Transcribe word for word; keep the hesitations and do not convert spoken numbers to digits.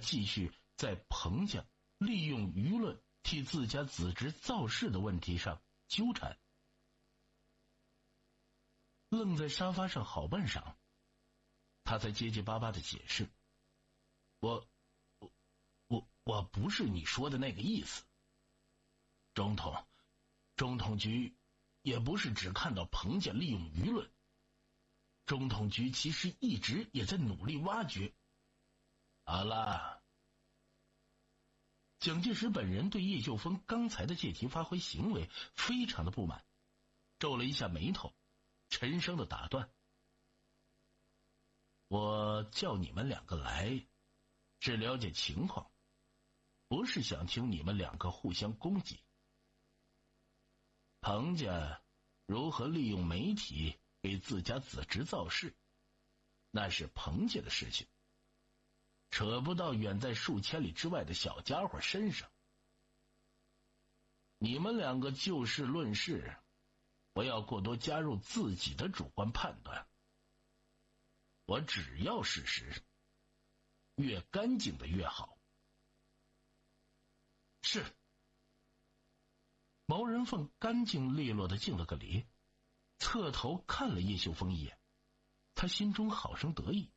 继续在彭家利用舆论替自家子侄造势的问题上纠缠。愣在沙发上好半晌，他才结结巴巴的解释：我我我我不是你说的那个意思。中统中统局也不是只看到彭家利用舆论，中统局其实一直也在努力挖掘。好了。蒋介石本人对叶秀峰刚才的借题发挥行为非常的不满，皱了一下眉头，沉声的打断：我叫你们两个来是了解情况，不是想听你们两个互相攻击。彭家如何利用媒体给自家子侄造势，那是彭家的事情，扯不到远在数千里之外的小家伙身上。你们两个就事论事，不要过多加入自己的主观判断。我只要事实，越干净的越好。是。毛人凤干净利落的敬了个礼，侧头看了叶秀峰一眼，他心中好生得意。